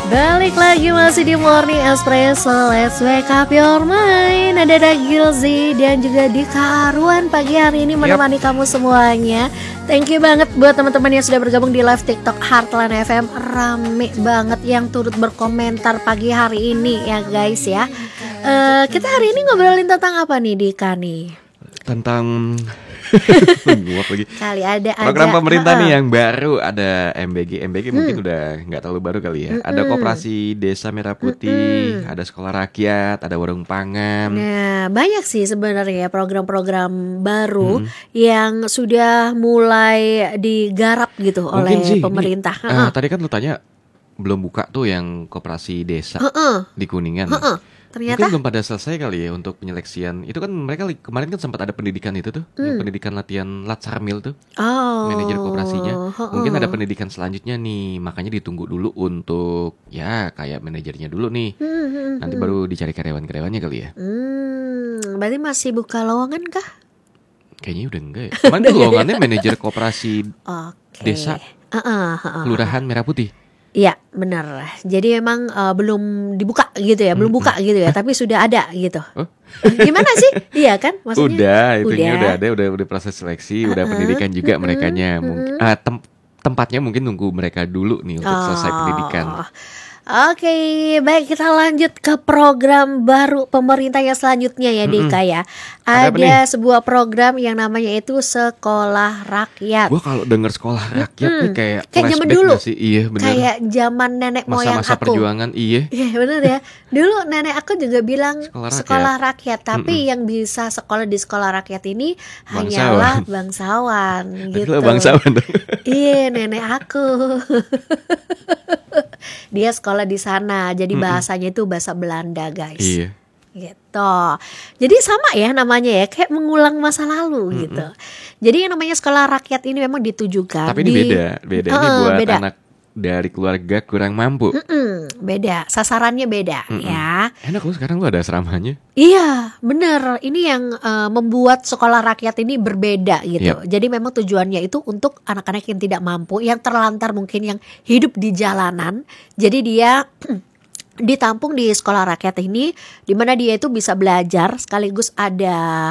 Balik lagi masih di Morning Espresso. Let's wake up your mind. Ada Gilzy dan juga Dika Arwan pagi hari ini menemani kamu semuanya. Thank you banget buat teman-teman yang sudah bergabung di live TikTok Heartland FM. Rame banget yang turut berkomentar pagi hari ini ya guys ya. Kita hari ini ngobrolin tentang apa nih Dika nih? Tentang kali ada program pemerintah nih yang baru. Ada MBG mungkin udah nggak terlalu baru kali ya. Ada Koperasi Desa Merah Putih, ada Sekolah Rakyat, ada Warung Pangan. Nah banyak sih sebenarnya program-program baru yang sudah mulai digarap gitu Mungkin oleh sih, pemerintah. Tadi kan lu tanya belum buka tuh yang Koperasi Desa di Kuningan. Ternyata mungkin belum pada selesai kali ya untuk penyeleksian. Itu kan mereka kemarin kan sempat ada pendidikan itu tuh, yang pendidikan latihan Latsarmil tuh, manajer koperasinya. Mungkin ada pendidikan selanjutnya nih, makanya ditunggu dulu untuk ya kayak manajernya dulu nih. Nanti baru dicari karyawan-karyawannya kali ya. Berarti masih buka lowongan kah? Kayaknya udah enggak ya. Kemarin tuh lowongannya manajer koperasi desa Kelurahan Merah Putih. Iya benar. Jadi memang belum dibuka gitu ya, belum buka gitu ya, tapi sudah ada gitu. Gimana sih? Iya kan? Maksudnya Itunya udah ada, udah proses seleksi, udah pendidikan juga merekanya. Mungkin tempatnya mungkin nunggu mereka dulu nih untuk selesai pendidikan. Oke, baik kita lanjut ke program baru pemerintah yang selanjutnya ya Dika ya. Ada sebuah program yang namanya itu Sekolah Rakyat. Gua kalau denger Sekolah Rakyat nih kayak zaman dulu sih? Iya bener. Kayak zaman nenek moyang masa-masa aku. Perjuangan iya bener ya. Dulu nenek aku juga bilang Sekolah Rakyat. Tapi yang bisa sekolah di Sekolah Rakyat ini hanyalah bangsawan gitu. Bangsawan dong. Iya nenek aku. Dia sekolah di sana, jadi bahasanya itu bahasa Belanda guys. Iya. Gitu. Jadi sama ya namanya ya, kayak mengulang masa lalu gitu. Jadi yang namanya Sekolah Rakyat ini memang ditujukan. Tapi ini beda. Ini buat anak dari keluarga kurang mampu. Beda, sasarannya beda ya. Enak loh sekarang lu ada asramanya. Iya bener, ini yang membuat Sekolah Rakyat ini berbeda gitu. Jadi memang tujuannya itu untuk anak-anak yang tidak mampu, yang terlantar mungkin, yang hidup di jalanan. Jadi dia ditampung di Sekolah Rakyat ini, di mana dia itu bisa belajar sekaligus ada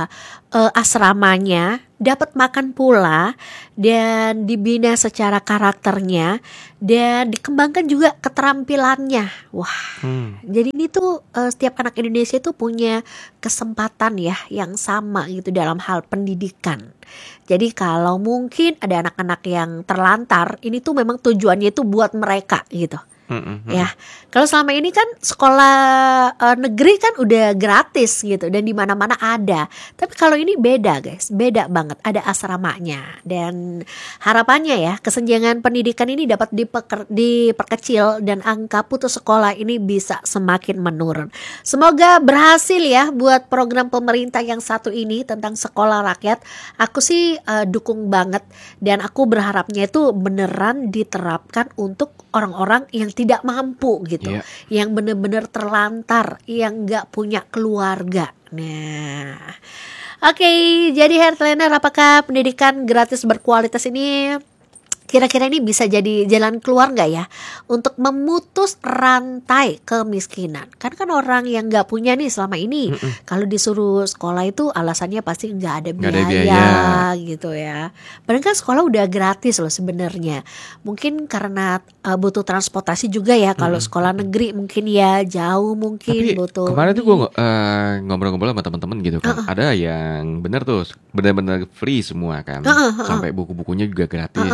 asramanya, dapat makan pula, dan dibina secara karakternya, dan dikembangkan juga keterampilannya. Wah, jadi ini tuh setiap anak Indonesia itu punya kesempatan ya yang sama gitu dalam hal pendidikan. Jadi kalau mungkin ada anak-anak yang terlantar, ini tuh memang tujuannya itu buat mereka gitu. Ya, kalau selama ini kan sekolah negeri kan udah gratis gitu dan di mana-mana ada. Tapi kalau ini beda guys, beda banget. Ada asramanya dan harapannya ya kesenjangan pendidikan ini dapat diperkecil dan angka putus sekolah ini bisa semakin menurun. Semoga berhasil ya buat program pemerintah yang satu ini tentang Sekolah Rakyat. Aku sih dukung banget dan aku berharapnya itu beneran diterapkan untuk orang-orang yang tidak mampu gitu, yang benar-benar terlantar, yang nggak punya keluarga. Nah, oke, jadi Heartlander, apakah pendidikan gratis berkualitas ini kira-kira ini bisa jadi jalan keluar nggak ya untuk memutus rantai kemiskinan? Kan orang yang nggak punya nih selama ini kalau disuruh sekolah itu alasannya pasti nggak ada biaya gitu ya. Padahal kan sekolah udah gratis loh sebenarnya. Mungkin karena butuh transportasi juga ya kalau sekolah negeri mungkin ya jauh mungkin. Tapi butuh. Kemarin tuh gue ngobrol-ngobrol sama teman-teman gitu kan. Ada yang bener tuh benar-benar free semua kan. Sampai buku-bukunya juga gratis.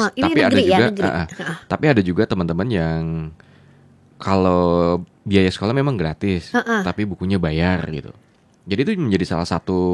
Tapi ada juga teman-teman yang kalau biaya sekolah memang gratis, tapi bukunya bayar gitu. Jadi itu menjadi salah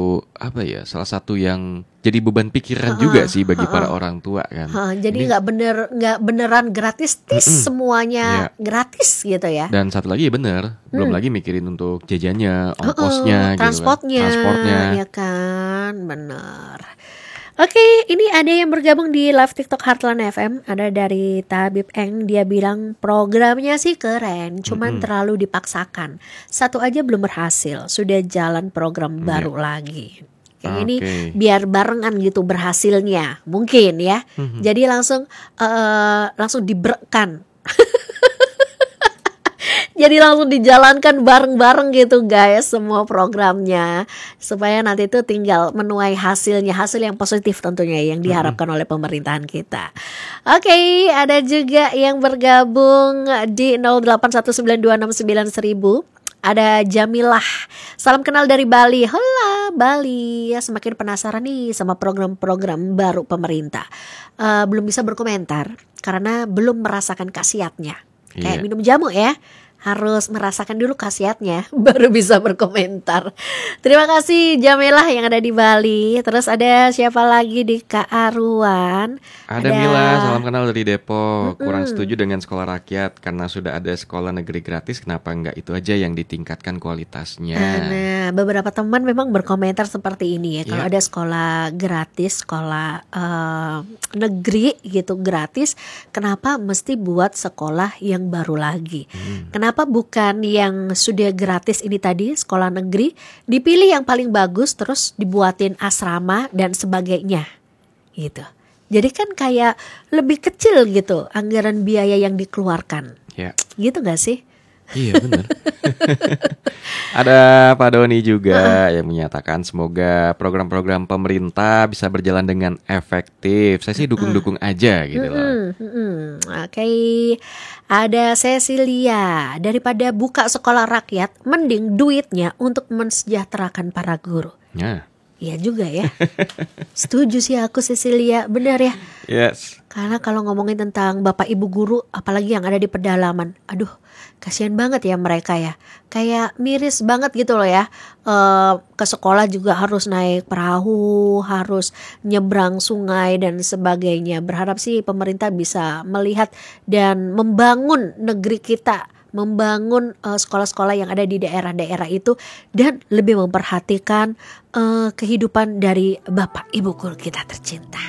satu yang jadi beban pikiran juga sih bagi para orang tua kan. Jadi nggak beneran gratis, semuanya gratis gitu ya. Dan satu lagi ya bener, belum lagi mikirin untuk jajannya, ongkosnya, transportnya, ya kan, bener. Oke, ini ada yang bergabung di live TikTok Heartland FM. Ada dari Tabib Eng, dia bilang programnya sih keren, cuman terlalu dipaksakan. Satu aja belum berhasil, sudah jalan program baru lagi. Kayak ini biar barengan gitu berhasilnya, mungkin ya. Jadi langsung dibrekan. Jadi langsung dijalankan bareng-bareng gitu guys semua programnya, supaya nanti itu tinggal menuai hasilnya, hasil yang positif tentunya yang diharapkan oleh pemerintahan kita. Oke, ada juga yang bergabung di 0819269000. Ada Jamilah, salam kenal dari Bali. Hola Bali, ya semakin penasaran nih sama program-program baru pemerintah. Belum bisa berkomentar karena belum merasakan khasiatnya. Kayak minum jamu ya, harus merasakan dulu khasiatnya baru bisa berkomentar. Terima kasih Jamilah yang ada di Bali. Terus ada siapa lagi di Kak Aruan? Ada Mila, salam kenal dari Depok. Kurang setuju dengan sekolah rakyat karena sudah ada sekolah negeri gratis. Kenapa enggak itu aja yang ditingkatkan kualitasnya? Nah, beberapa teman memang berkomentar seperti ini ya. Kalau ada sekolah gratis, sekolah negeri gitu gratis, kenapa mesti buat sekolah yang baru lagi? Kenapa bukan yang sudah gratis ini tadi, sekolah negeri, dipilih yang paling bagus terus dibuatin asrama dan sebagainya gitu. Jadi kan kayak lebih kecil gitu anggaran biaya yang dikeluarkan. Ya. Gitu gak sih? Iya benar. Ada Pak Doni juga yang menyatakan semoga program-program pemerintah bisa berjalan dengan efektif. Saya sih dukung-dukung aja gitu loh. Oke. Ada Cecilia, daripada buka sekolah rakyat, mending duitnya untuk mensejahterakan para guru. Iya juga ya. Setuju sih aku Cecilia, benar ya. Yes. Karena kalau ngomongin tentang bapak ibu guru, apalagi yang ada di pedalaman, aduh kasihan banget ya mereka ya. Kayak miris banget gitu loh ya. Ke sekolah juga harus naik perahu, harus nyebrang sungai dan sebagainya. Berharap sih pemerintah bisa melihat dan membangun negeri kita, membangun sekolah-sekolah yang ada di daerah-daerah itu dan lebih memperhatikan kehidupan dari bapak ibu guru kita tercinta.